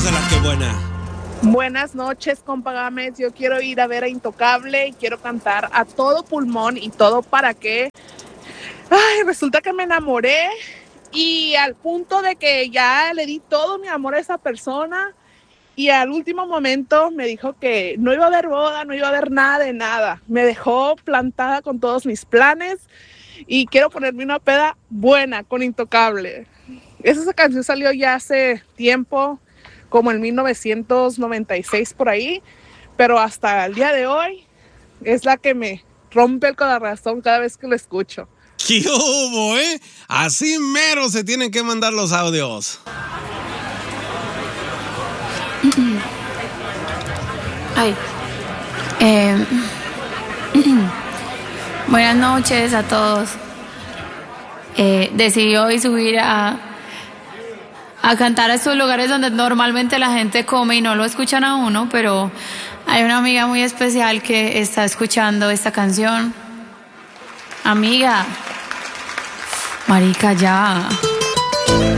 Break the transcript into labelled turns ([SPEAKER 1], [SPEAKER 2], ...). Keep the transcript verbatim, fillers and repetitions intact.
[SPEAKER 1] Pásala, qué buena.
[SPEAKER 2] Buenas noches, compa Gámez. Yo quiero ir a ver a Intocable y quiero cantar a todo pulmón y todo para qué. Ay, resulta que me enamoré y al punto de que ya le di todo mi amor a esa persona y al último momento me dijo que no iba a haber boda, no iba a haber nada de nada. Me dejó plantada con todos mis planes y quiero ponerme una peda buena con Intocable. Esa canción salió ya hace tiempo, como en mil novecientos noventa y seis por ahí, pero hasta el día de hoy es la que me rompe el corazón cada vez que lo escucho.
[SPEAKER 1] ¿Qué hubo, eh? Así mero se tienen que mandar los audios.
[SPEAKER 3] Ay. Eh, buenas noches a todos. Eh, decidí hoy subir a a cantar a estos lugares donde normalmente la gente come y no lo escuchan a uno, pero hay una amiga muy especial que está escuchando esta canción. Amiga, marica, ya.